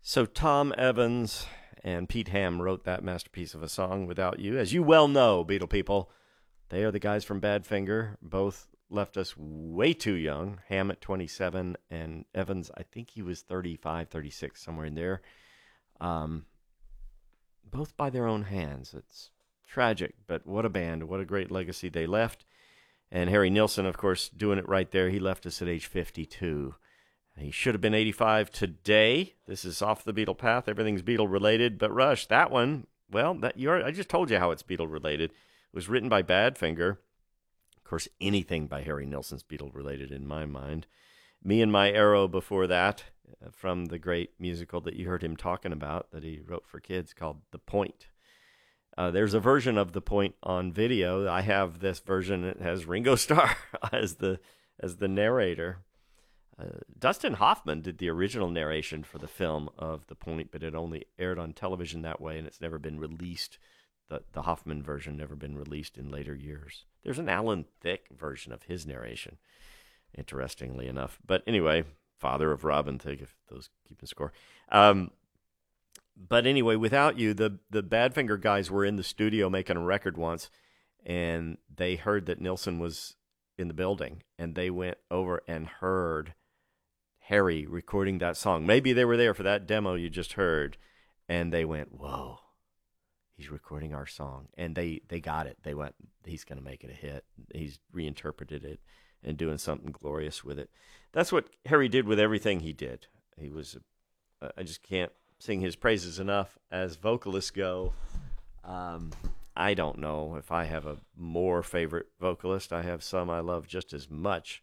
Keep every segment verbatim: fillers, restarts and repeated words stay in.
So Tom Evans and Pete Ham wrote that masterpiece of a song, Without You. As you well know, Beatle people, they are the guys from Badfinger. Both left us way too young. Ham at twenty-seven and Evans, I think he was thirty-five, thirty-six, somewhere in there. Um, both by their own hands. It's tragic, but what a band. What a great legacy they left. And Harry Nilsson, of course, doing it right there. He left us at age fifty-two. He should have been eighty-five today. This is Off the Beatle Path. Everything's Beatle-related. But, Rush, that one, well, that you're, I just told you how it's Beatle-related. It was written by Badfinger. Of course, anything by Harry Nilsson's Beatle-related in my mind. Me and My Arrow before that, uh, from the great musical that you heard him talking about that he wrote for kids called The Point. Uh, there's a version of The Point on video. I have this version that has Ringo Starr as the as the narrator. Uh, Dustin Hoffman did the original narration for the film of The Point, but it only aired on television that way, and it's never been released. The, the Hoffman version never been released in later years. There's an Alan Thicke version of his narration, interestingly enough. But anyway, father of Robin Thicke, if those keeping score. Um, but anyway, Without You, the, the Badfinger guys were in the studio making a record once, and they heard that Nilsson was in the building, and they went over and heard Harry recording that song. Maybe they were there for that demo you just heard, and they went, whoa, he's recording our song. And they, they got it. They went, he's going to make it a hit. He's reinterpreted it and doing something glorious with it. That's what Harry did with everything he did. He was, uh, I just can't sing his praises enough as vocalists go. Um, I don't know if I have a more favorite vocalist. I have some I love just as much.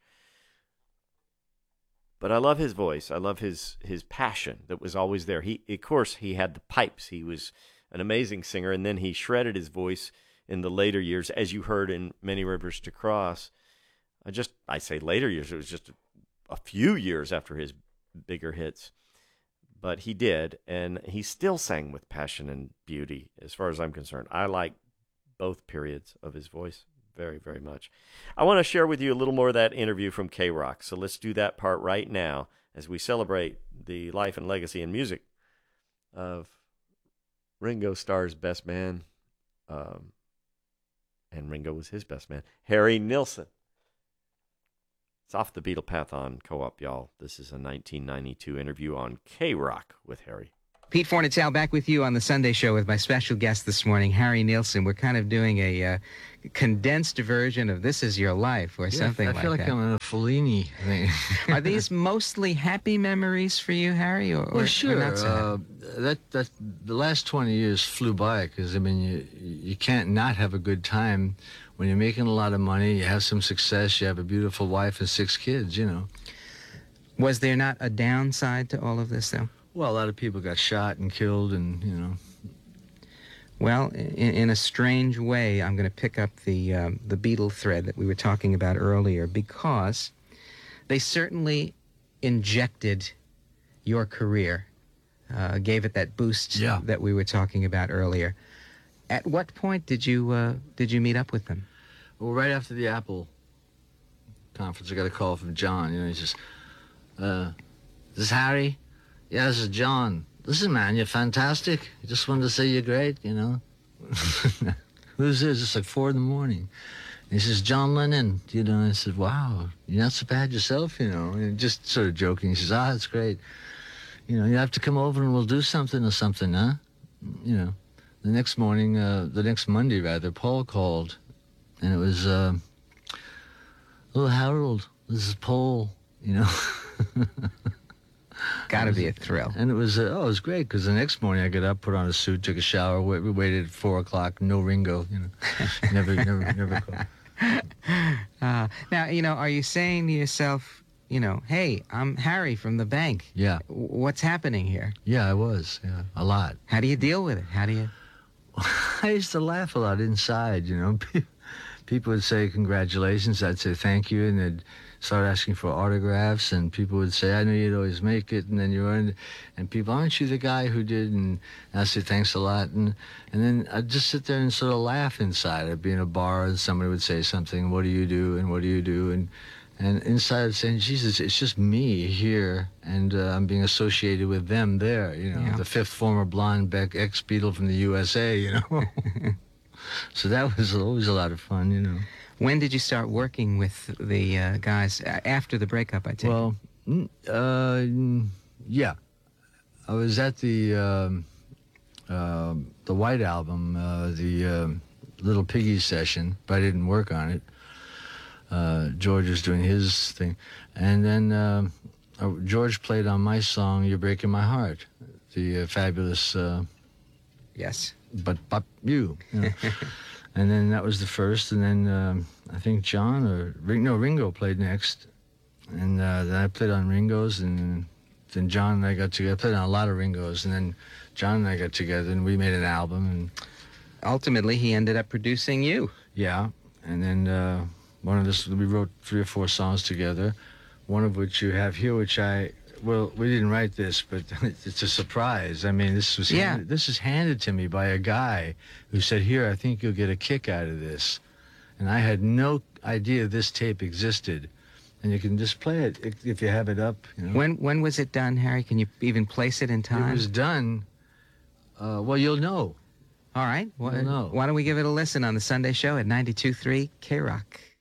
But I love his voice. I love his his passion that was always there. He, of course, he had the pipes. He was an amazing singer, and then he shredded his voice in the later years, as you heard in Many Rivers to Cross. I just, I say later years. It was just a, a few years after his bigger hits. But he did, and he still sang with passion and beauty, as far as I'm concerned. I like both periods of his voice very, very much. I want to share with you a little more of that interview from K-Rock, so let's do that part right now as we celebrate the life and legacy and music of Ringo Starr's best man, um, and Ringo was his best man, Harry Nilsson. It's Off the Beatle Path on Co-op, y'all. This is a nineteen ninety-two interview on K-Rock with Harry. Pete Fornatale back with you on the Sunday Show with my special guest this morning, Harry Nilsson. We're kind of doing a uh, condensed version of This Is Your Life or yeah, something like that. I feel like, like I'm in a Fellini thing. Are these mostly happy memories for you, Harry? Or, well, or, sure. Or not so uh, that, that, the last twenty years flew by because, I mean, you, you can't not have a good time when you're making a lot of money, you have some success, you have a beautiful wife and six kids, you know. Was there not a downside to all of this, though? Well, a lot of people got shot and killed and, you know. Well, in, in a strange way, I'm going to pick up the, um, the Beatle thread that we were talking about earlier, because they certainly injected your career, uh, gave it that boost yeah. that we were talking about earlier. At what point did you uh, did you meet up with them? Well, right after the Apple conference, I got a call from John. You know, he says, uh, "Is this Harry?" "Yeah, this is John." "Listen, man, you're fantastic. I just wanted to say you're great, you know." Who's this? It's like four in the morning. And he says, "John Lennon." You know, and I said, "Wow, you're not so bad yourself, you know." And just sort of joking. He says, "Ah, that's great. You know, you have to come over and we'll do something or something, huh?" You know. The next morning, uh, the next Monday, rather, Paul called, and it was, uh, "Oh, Harold, this is Paul," you know. Gotta be a thrill. And it was, uh, oh, it was great, because the next morning I got up, put on a suit, took a shower, wait, we waited at four o'clock, no Ringo, you know. never, never, never called. Uh, now, you know, are you saying to yourself, you know, "Hey, I'm Harry from the bank. Yeah. What's happening here?" Yeah, I was, yeah, a lot. How do you deal with it? How do you... I used to laugh a lot inside, you know. People would say congratulations, I'd say thank you, and they'd start asking for autographs, and people would say, "I knew you'd always make it," and then you earned it, and people, "Aren't you the guy who did?" And I'd say, "Thanks a lot," and and then I'd just sit there and sort of laugh inside. I'd be in a bar, and somebody would say something, "What do you do?" and "What do you do?" and And inside saying, Jesus, it's just me here, and uh, I'm being associated with them there, you know, Yeah. the fifth former blonde Beck ex-Beatle from the U S A, you know. So that was always a lot of fun, you know. When did you start working with the uh, guys A- after the breakup? I take Well, mm, uh, mm, yeah. I was at the um, uh, the White Album, uh, the um Little Piggy session, but I didn't work on it. Uh, George was doing his thing. And then um, uh, George played on my song, You're Breaking My Heart, the uh, fabulous uh, it. Yes. But But You. you know. And then that was the first, and then um, I think John or Ring, no, Ringo played next. And uh, then I played on Ringo's, and then John and I got together. I played on a lot of Ringo's, and then John and I got together, and we made an album. And Ultimately, he ended up producing you. yeah, and then uh, one of this, we wrote three or four songs together, one of which you have here, which I, well, we didn't write this, but it's a surprise. I mean, this was Yeah. handed, this is handed to me by a guy who said, here, I think you'll get a kick out of this. And I had no idea this tape existed. And you can just play it if- if you have it up. You know. When when was it done, Harry? Can you even place it in time? It was done, uh, well, you'll know. All right. Why, Well, no. why don't we give it a listen on the Sunday show at ninety-two point three K-Rock?